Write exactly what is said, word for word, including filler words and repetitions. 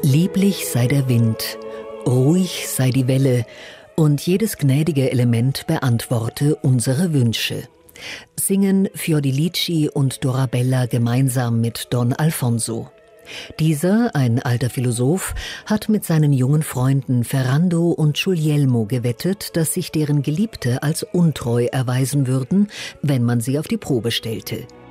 Lieblich sei der Wind, ruhig sei die Welle, und jedes gnädige Element beantworte unsere Wünsche. Singen Fiordilici und Dorabella gemeinsam mit Don Alfonso. Dieser, ein alter Philosoph, hat mit seinen jungen Freunden Ferrando und Guglielmo gewettet, dass sich deren Geliebte als untreu erweisen würden, wenn man sie auf die Probe stellte.